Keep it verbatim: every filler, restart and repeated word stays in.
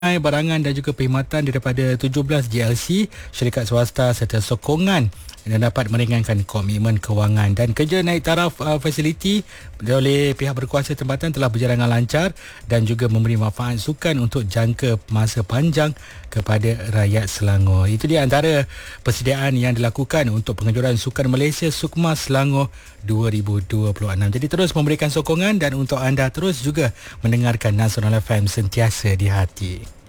barangan dan juga perkhidmatan daripada tujuh belas J L C, syarikat swasta serta sokongan yang dapat meringankan komitmen kewangan. Dan kerja naik taraf uh, fasiliti oleh pihak berkuasa tempatan telah berjalan dengan lancar dan juga memberi manfaat sukan untuk jangka masa panjang kepada rakyat Selangor. Itu dia antara persediaan yang dilakukan untuk pengejuran Sukan Malaysia Sukma Selangor dua ribu dua puluh enam. Jadi terus memberikan sokongan dan untuk anda terus juga mendengarkan Nasional F M sentiasa di hati.